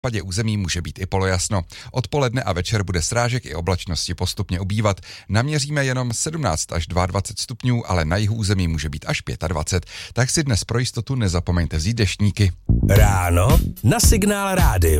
západě území může být i polojasno. Odpoledne a večer bude srážek i oblačnosti postupně ubývat. Naměříme jenom 17 až 22 stupňů, ale na jihu území může být až 25. Tak si dnes pro jistotu nezapomeňte vzít deštníky. Ráno na Signál rádiu.